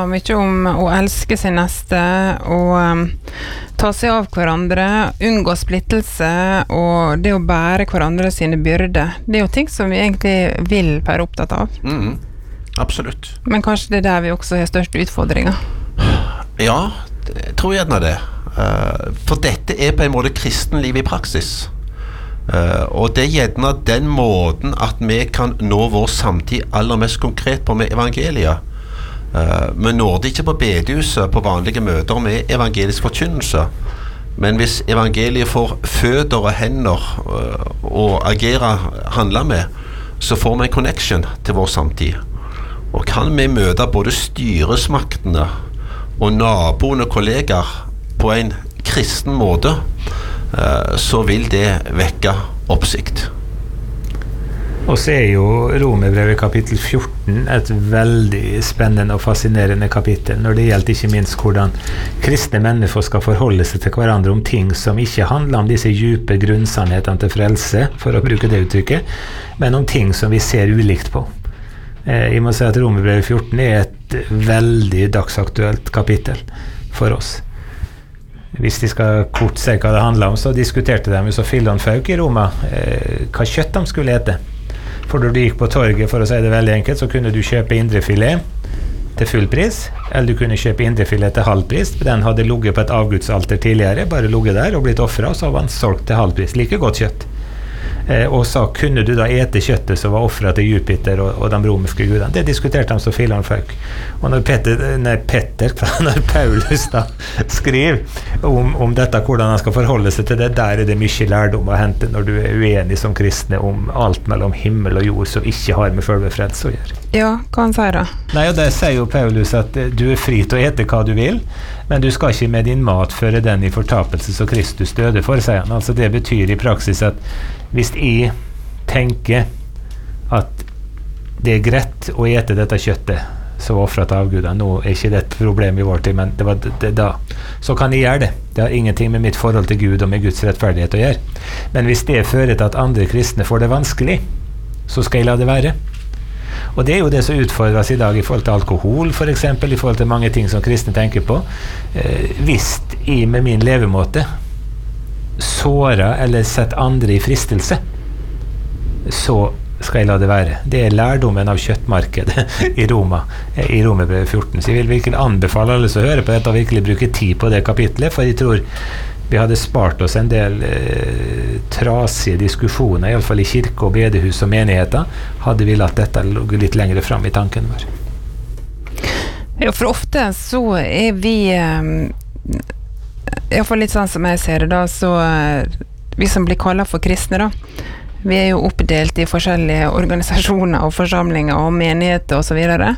mye om å elske sin neste og ta seg av hverandre, unngå splittelse og det å bære hverandre sine byrder. Det jo ting som vi egentlig vil være opptatt av. Absolutt. Men kanskje det der vi også har største utfordringer? Ja, jeg tror gjerne det. For dette på en måte kristenliv i praksis. Og det gjerne den måten at vi kan nå vår samtid aller mest konkret på med evangeliet. Vi når det ikke på bedehuset på vanlige møter med evangelisk forkynnelse, men hvis evangeliet får føtter og hender og handle med, så får vi en connection til vår samtid. Og kan vi møte både styresmaktene og naboene og kollegaer på en kristen måte, så vil det vekke oppsikt. Og så jo Romerbrevet kapittel 14 et veldig spennende og fascinerende kapittel når det gjelder ikke minst hvordan kristne mennesker skal forholde seg til hverandre om ting som ikke handler om disse dype grunnsannhetene til frelse, for å bruke det uttrykket, men om ting som vi ser ulikt på. Jeg må si at Romerbrevet 14 et veldig dagsaktuelt kapittel for oss. Hvis de skal kort se hva det handler om, så diskuterte de så Filonfolk i Roma hva kjøtt de skulle ete. For når du gikk på torget, for å si det veldig enkelt, så kunne du kjøpe indrefilet til full pris, eller du kunne kjøpe indrefilet til halv pris. Den hadde ligget på et avgudsalter tidligere, bare ligget der og blitt offret, og så var den solgt til halv pris. Like godt kjøtt. Og så kunne du da ete kjøttet som var offret til Jupiter og de romerske gudene. Det diskuterte de så Filonfolk. Og når Paulus da skriver om dette, hvordan han skal forholde seg til det, der det mye lærdom å hente når du uenig som kristne om alt mellom himmel og jord som ikke har med selve frelse å gjøre. Ja, hva han sier da? Nei, og der sier jo Paulus at du fri til å ete hva du vil, men du skal ikke med din mat føre den i fortapelse som Kristus døde for, sier han. Altså det betyr i praksis at hvis jeg tenker at det greit å ete dette kjøttet som var offret av Gud, nå ikke det et problem i vår tid, men det var det da, så kan jeg gjøre det. Det har ingenting med mitt forhold til Gud og med Guds rettferdighet å gjøre. Men hvis det fører til at andre kristne får det vanskelig, så skal jeg la det være. Og det jo det som utfordres i dag i forhold til alkohol, for eksempel, i forhold til mange ting som kristne tenker på. Hvis jeg med min levemåte såra eller sett andre i fristelse, så skal jeg la det være. Det lærdommen av kjøttmarkedet i Roma, i Romerbrevet 14. Så jeg vil virkelig anbefale alle som hører på dette å virkelig bruke tid på det kapitlet, for jeg tror vi hadde spart oss en del trasige diskusjoner, i alle fall i kirke og bedehus og menigheter, hadde vi latt dette ligge litt lengre fram i tanken vår. Ja, for ofte så vi i hvert fall litt sånn som jeg ser det da, så vi som blir kallet for kristne da, vi jo oppdelt i forskjellige organisasjoner og forsamlinger og menigheter og så videre.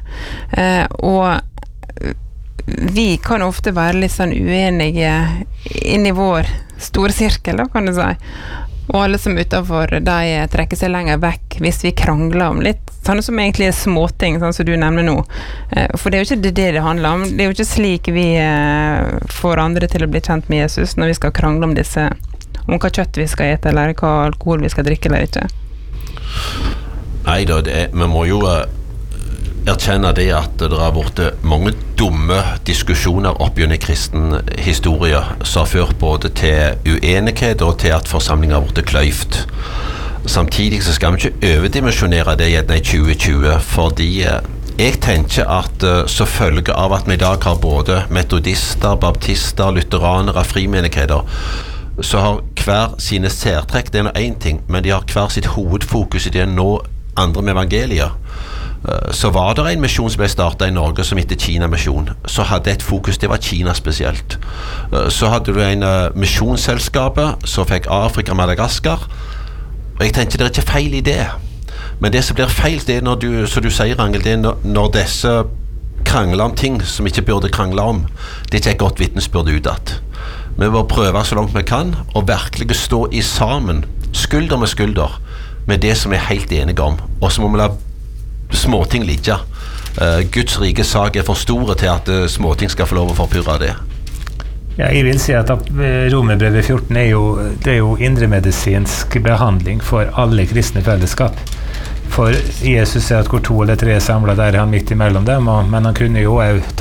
Og vi kan ofte være litt sånn uenige inn i vår store sirkel da, kan du si. Og alle som utenfor, de trekker seg lenger vekk hvis vi krangler om litt, sånne som egentlig småting, sånn som du nevner nå. For det jo ikke det handler om. Det jo ikke slik vi får andre til å bli kjent med Jesus når vi skal krangle om om hva kjøtt vi skal ete, eller hva alkohol vi skal drikke eller ikke. Neida, vi må jo erkjenne det at det har vært mange dumme diskusjoner opp gjennom kristen historie som har ført både til uenighet og til at forsamlinger har vært kløyft. Samtidig så skal vi ikke overdimensjonere det i 2020, fordi jeg tenker at så følge av at vi i dag har både metodister, baptister, lutheranere, frimenigheter, så har hver sine særtrekk, det en ting, men de har hver sitt hovedfokus i det å nå andre med evangeliet. Så var det en misjon som ble startet i Norge som heter Kina-misjon, så hadde et fokus, det var Kina spesielt. Så hadde du en misjonsselskapet som fikk Afrika og Madagaskar, og jeg tenkte det er ikke feil i det, men det som blir feil, det når du, som du sier Rangel, det når disse krangler om ting som ikke burde krangle om, det er ikke et godt vitnesbyrd utad. Vi må prøve så langt vi kan og virkelig stå i sammen, skulder med skulder, med det som vi er helt enige om, og så må vi la småting ligge. Guds rike sak for store til at småting skal få lov å forpurre det. Ja, jeg vil si at Romerbrevet 14 det jo indremedisinsk behandling for alle kristne fellesskap. For Jesus at hvor 2 eller 3 samlet der han midt imellom dem, men han kunne jo